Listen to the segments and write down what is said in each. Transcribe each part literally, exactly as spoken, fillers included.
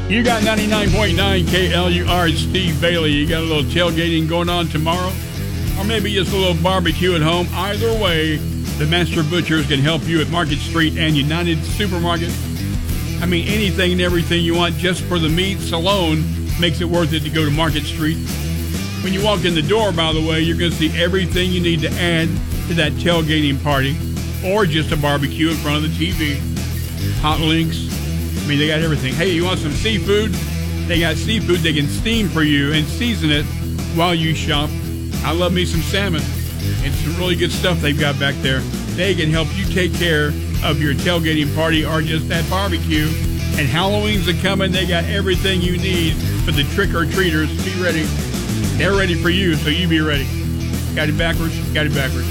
You got ninety-nine point nine K L U R, Steve Bailey. You got a little tailgating going on tomorrow? Or maybe just a little barbecue at home. Either way, the Master Butchers can help you at Market Street and United Supermarket. I mean, anything and everything you want just for the meats alone makes it worth it to go to Market Street. When you walk in the door, by the way, you're going to see everything you need to add to that tailgating party or just a barbecue in front of the T V. Hot links. I mean, they got everything. Hey, you want some seafood? They got seafood they can steam for you and season it while you shop. I love me some salmon. It's some really good stuff they've got back there. They can help you take care of your tailgating party or just that barbecue. And Halloween's a coming. They got everything you need for the trick-or-treaters. Be ready. They're ready for you, so you be ready. Got it backwards? Got it backwards.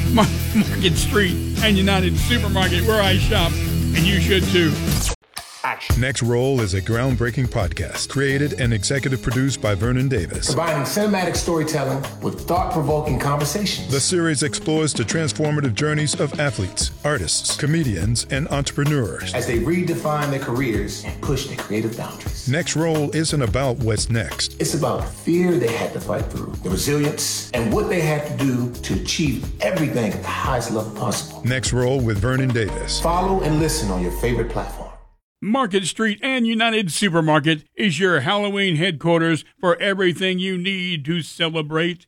Market Street and United Supermarket, where I shop, and you should too. Action. Next Roll is a groundbreaking podcast created and executive produced by Vernon Davis. Combining cinematic storytelling with thought-provoking conversations. The series explores the transformative journeys of athletes, artists, comedians, and entrepreneurs as they redefine their careers and push their creative boundaries. Next Roll isn't about what's next. It's about the fear they had to fight through, the resilience, and what they had to do to achieve everything at the highest level possible. Next Roll with Vernon Davis. Follow and listen on your favorite platform. Market Street and United Supermarket is your Halloween headquarters for everything you need to celebrate.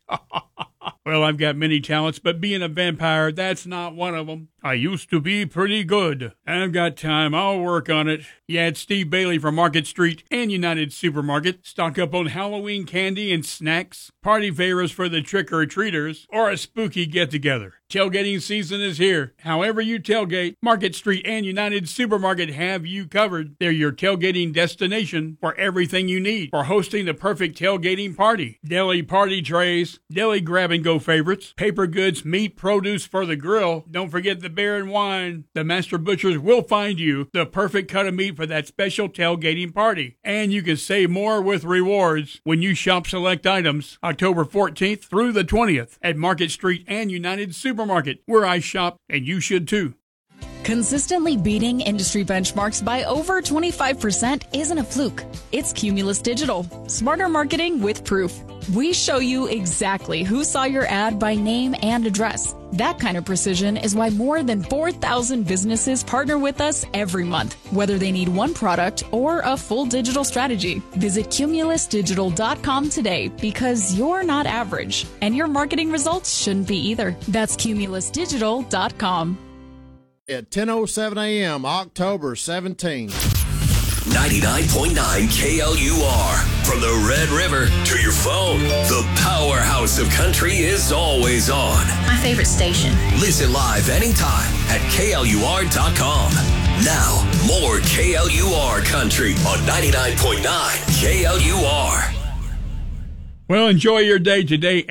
Well, I've got many talents, but being a vampire, that's not one of them. I used to be pretty good. I've got time. I'll work on it. Yeah, it's Steve Bailey from Market Street and United Supermarket. Stock up on Halloween candy and snacks, party favors for the trick-or-treaters, or a spooky get-together. Tailgating season is here. However you tailgate, Market Street and United Supermarket have you covered. They're your tailgating destination for everything you need for hosting the perfect tailgating party. Deli party trays, deli grab-and-go favorites, paper goods, meat, produce for the grill. Don't forget the beer and wine. The Master Butchers will find you the perfect cut of meat for that special tailgating party. And you can save more with rewards when you shop select items October fourteenth through the twentieth at Market Street and United Supermarket, where I shop, and you should too. Consistently beating industry benchmarks by over twenty-five percent isn't a fluke. It's Cumulus Digital. Smarter marketing with proof. We show you exactly who saw your ad by name and address. That kind of precision is why more than four thousand businesses partner with us every month, whether they need one product or a full digital strategy. Visit cumulus digital dot com today because you're not average, and your marketing results shouldn't be either. That's cumulus digital dot com. At ten oh seven a.m., October seventeenth. ninety-nine point nine K L U R. From the Red River to your phone, the powerhouse of country is always on. My favorite station. Listen live anytime at K L U R dot com. Now, more K L U R country on ninety-nine point nine K L U R. Well, enjoy your day today.